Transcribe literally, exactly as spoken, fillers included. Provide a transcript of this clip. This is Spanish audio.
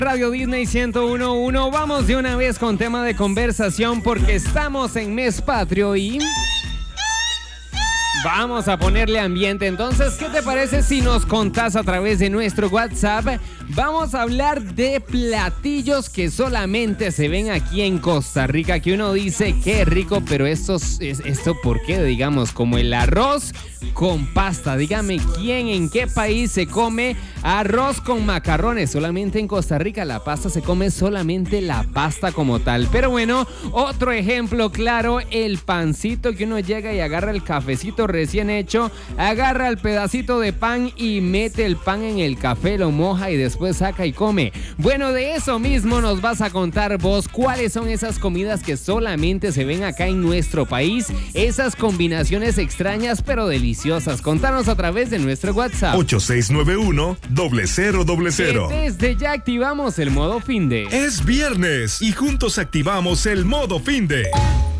Radio Disney ciento uno punto uno. Vamos de una vez con tema de conversación porque estamos en mes patrio y vamos a ponerle ambiente. Entonces, ¿qué te parece si nos contás a través de nuestro WhatsApp? Vamos a hablar de platillos que solamente se ven aquí en Costa Rica, que uno dice, qué rico, pero esto, esto ¿por qué? Digamos, como el arroz con pasta. Dígame, ¿quién en qué país se come arroz con macarrones? Solamente en Costa Rica la pasta se come solamente la pasta como tal. Pero bueno, otro ejemplo claro, el pancito que uno llega y agarra el cafecito recién hecho, agarra el pedacito de pan y mete el pan en el café, lo moja y después saca y come. Bueno, de eso mismo nos vas a contar vos, cuáles son esas comidas que solamente se ven acá en nuestro país, esas combinaciones extrañas pero deliciosas. Contanos a través de nuestro WhatsApp ocho seis nueve uno, cero cero cero. Desde ya activamos el modo finde. Es viernes y juntos activamos el modo finde.